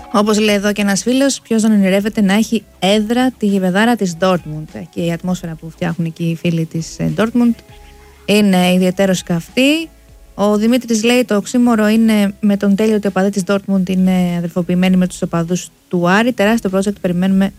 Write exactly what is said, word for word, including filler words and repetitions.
Όπως λέει εδώ και ένας φίλος, ποιος δεν ονειρεύεται να έχει έδρα τη γηπεδάρα της Dortmund. Και η ατμόσφαιρα που φτιάχνουν εκεί οι φίλοι της Dortmund είναι ιδιαίτερος καυτή. Ο Δημήτρης λέει το οξύμορο είναι με τον Τέλειο ότι οι οπαδοί της Dortmund είναι αδερφοποιημένοι με τους οπαδούς του Άρη. Τεράστιο project περιμένουμε